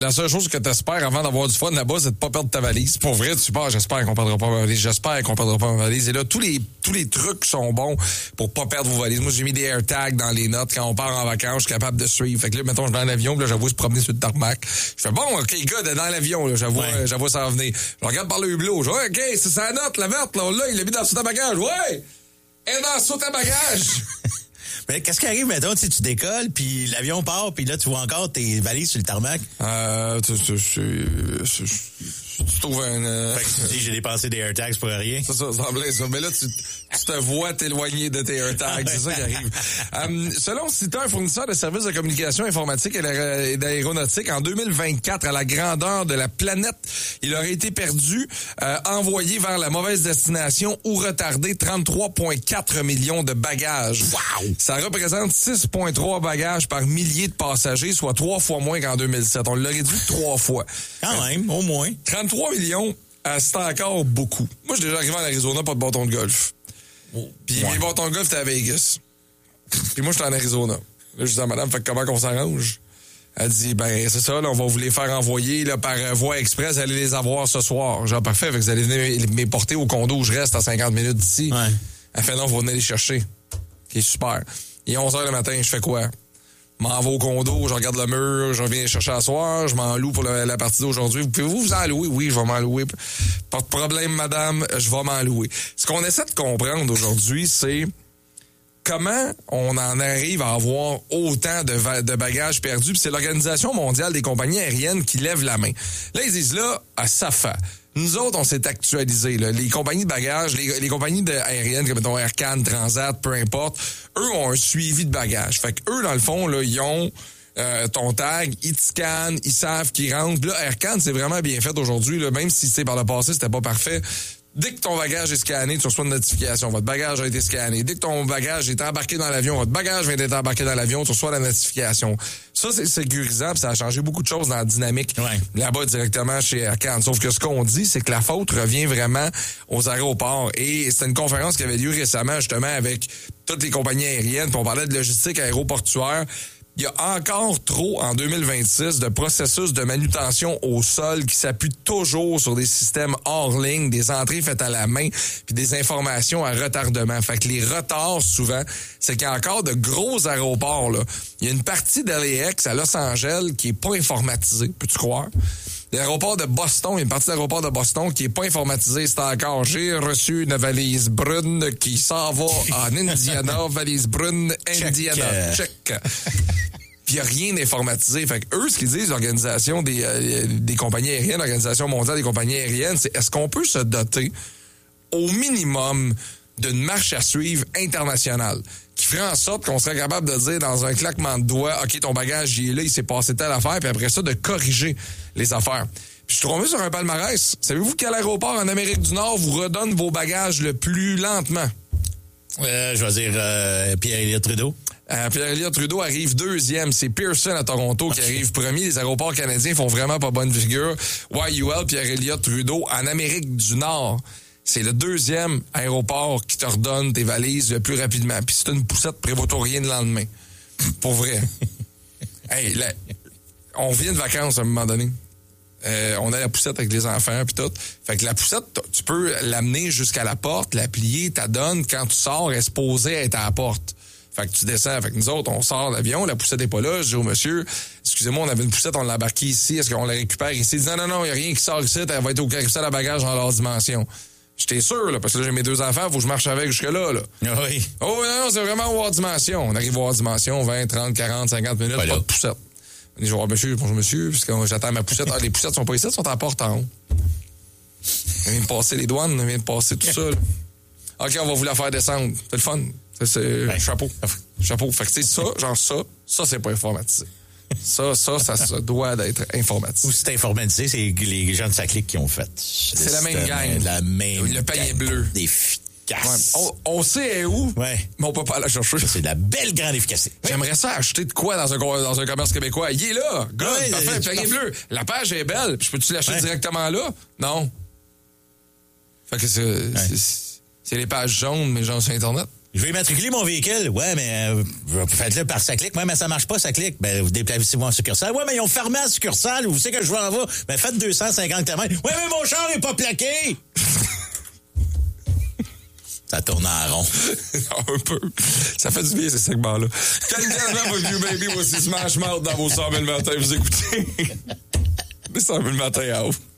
La seule chose que tu espères avant d'avoir du fun là-bas, c'est de pas perdre ta valise. Pour vrai, tu pars, j'espère qu'on perdra pas ma valise. J'espère qu'on perdra pas ma valise. Et là, tous les trucs sont bons pour pas perdre vos valises. Moi, j'ai mis des AirTags dans les notes. Quand on part en vacances, je suis capable de suivre. Fait que là, mettons, je suis dans l'avion, puis là, j'avoue se promener sur le tarmac. Je fais, bon, OK, gars, dans l'avion, là, j'avoue ça va venir. Je regarde par le hublot. Je dis, OK, c'est sa note, la verte, là, il l'a mis dans le saut-à-bagage. Ouais! Elle est dans le saut-à-bagage! Mais qu'est-ce qui arrive, mettons, tu décolles, puis l'avion part, puis là, tu vois encore tes valises sur le tarmac? Tu trouves un... Fait que tu dis, j'ai dépensé des AirTags pour rien. Ça semblait ça. Mais là, tu te vois t'éloigner de tes AirTags. C'est ça qui arrive. Selon Sita, un fournisseur de services de communication informatique et d'aéronautique, en 2024, à la grandeur de la planète, il aurait été perdu, envoyé vers la mauvaise destination ou retardé 33,4 millions de bagages. Wow! Ça représente 6,3 bagages par millier de passagers, soit 3 fois moins qu'en 2007. On l'a réduit 3 fois. Quand même, au moins. 33 millions, c'est encore beaucoup. Moi, je suis déjà arrivé en Arizona, pas de bâton de golf. Puis mes bâtons de golf étaient à Vegas. Puis moi, j'étais en Arizona. Là, je dis à madame, fait comment qu'on s'arrange? Elle dit, ben, c'est ça, là, on va vous les faire envoyer là, par voie express, allez les avoir ce soir. Genre, parfait, fait que vous allez venir me porter au condo où je reste à 50 minutes d'ici. Ouais. Elle fait non, vous venez les chercher. C'est super. Il est 11h le matin, je fais quoi? Je m'en vais au condo, je regarde le mur, je reviens chercher à soir, je m'en loue pour la partie d'aujourd'hui. Pouvez-vous vous en louer? Oui, je vais m'en louer. Pas de problème, madame, je vais m'en louer. Ce qu'on essaie de comprendre aujourd'hui, c'est comment on en arrive à avoir autant de bagages perdus. Puis c'est l'Organisation mondiale des compagnies aériennes qui lève la main. Là, ils disent là, à SAFA. Nous autres, on s'est actualisé. Là. Les compagnies de bagages, les compagnies aériennes, comme mettons Air Canada, Transat, peu importe, eux ont un suivi de bagages. Fait que eux, dans le fond, là, ils ont ton tag, ils te scannent, ils savent qu'ils rentrent. Puis là, Air Canada, c'est vraiment bien fait aujourd'hui, là, même si c'est par le passé, c'était pas parfait. Dès que ton bagage est scanné, tu reçois une notification. Votre bagage a été scanné. Dès que ton bagage est embarqué dans l'avion, votre bagage vient d'être embarqué dans l'avion, tu reçois la notification. Ça, c'est sécurisant, puis ça a changé beaucoup de choses dans la dynamique là-bas directement chez Air Canada. Sauf que ce qu'on dit, c'est que la faute revient vraiment aux aéroports. Et c'était une conférence qui avait lieu récemment, justement, avec toutes les compagnies aériennes, puis on parlait de logistique aéroportuaire. Il y a encore trop, en 2026, de processus de manutention au sol qui s'appuient toujours sur des systèmes hors ligne, des entrées faites à la main, puis des informations à retardement. Fait que les retards, souvent, c'est qu'il y a encore de gros aéroports, là. Il y a une partie de LAX à Los Angeles qui est pas informatisée, peux-tu croire? L'aéroport de Boston, il y a une partie de l'aéroport de Boston qui est pas informatisée. C'est encore, j'ai reçu une valise brune qui s'en va en Indiana, valise brune, Indiana. Check. Puis il n'y a rien d'informatisé. Fait que eux, ce qu'ils disent, l'organisation des compagnies aériennes, l'Organisation mondiale des compagnies aériennes, c'est est-ce qu'on peut se doter au minimum d'une marche à suivre internationale qui ferait en sorte qu'on serait capable de dire dans un claquement de doigts, OK, ton bagage, il est là, il s'est passé telle affaire, puis après ça, de corriger les affaires. Puis je suis tombé sur un palmarès. Savez-vous quel aéroport en Amérique du Nord vous redonne vos bagages le plus lentement? Je vais dire Pierre-Éliott Trudeau. Pierre-Éliott Trudeau arrive deuxième. C'est Pearson à Toronto qui arrive premier. Les aéroports canadiens font vraiment pas bonne figure. YUL, Pierre-Éliott Trudeau, en Amérique du Nord, c'est le deuxième aéroport qui te redonne tes valises le plus rapidement. Puis c'est une poussette, prévoit-toi rien le lendemain. Pour vrai. Hey, on vient de vacances à un moment donné. On a la poussette avec les enfants puis tout. Fait que la poussette, tu peux l'amener jusqu'à la porte, la plier, t'as donne. Quand tu sors, elle est supposée être à la porte. Fait que tu descends. Fait que nous autres, on sort l'avion, la poussette est pas là. Je dis au monsieur, excusez-moi, on avait une poussette, on l'a embarquée ici. Est-ce qu'on la récupère ici? Il dit non, il y a rien qui sort ici. Elle va être au carousel à bagages en leur dimension. J'étais sûr, là, parce que là, j'ai mes deux enfants, faut que je marche avec jusque-là, là. Oui. Oh non, c'est vraiment au hors dimension. On arrive au hors dimension, 20, 30, 40, 50 minutes, pas de poussette. Je dis, bonjour monsieur, puisque j'attends ma poussette. Ah, les poussettes sont pas ici, elles sont à la porte en haut. On vient de passer les douanes, on vient de passer tout ça, là. OK, on va vous la faire descendre. C'est le fun. C'est chapeau. Fait que c'est ça, genre ça, c'est pas informatisé. Ça se doit d'être informatisé. Ou c'est informatisé, c'est les gens de sa clique qui ont fait. C'est la même gang. La même le panier bleu. Efficace. Ouais. On sait où, mais on peut pas la chercher. Ça, c'est de la belle grande efficacité. J'aimerais ça acheter de quoi dans un commerce québécois. Il est là. Good, parfait, panier bleu. La page est belle. Je peux-tu l'acheter directement là? Non. Fait que c'est les pages jaunes, mais genre sur Internet. Je vais immatriculer mon véhicule. Ouais, mais faites-le par SACLIC. Ouais, mais ça marche pas, SACLIC. Ben, vous déplacez-vous en succursale. Ouais, mais ils ont fermé la succursale. Vous savez que je vais en voir. Ben, faites 250 km. Ouais, mais mon char est pas plaqué. Ça tourne en rond. Un peu. Ça fait du bien, ces segments-là. Quel for You Baby, voici Smash Mouth dans vos 100 000 matins. Vous écoutez? Les 100 000 matins à ouf.